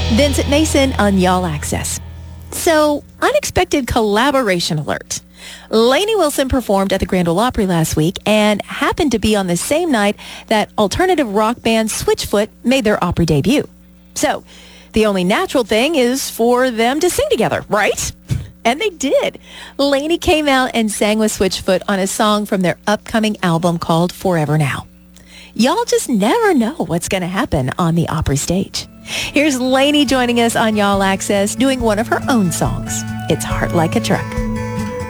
Vincent Mason on Y'all Access. So, unexpected collaboration alert. Lainey Wilson performed at the Grand Ole Opry last week and happened to be on the same night that alternative rock band Switchfoot made their Opry debut. So, the only natural thing is for them to sing together, right? And they did. Lainey came out and sang with Switchfoot on a song from their upcoming album called Forever Now. Y'all just never know what's going to happen on the Opry stage. Here's Lainey joining us on Y'all Access doing one of her own songs. It's Heart Like a Truck.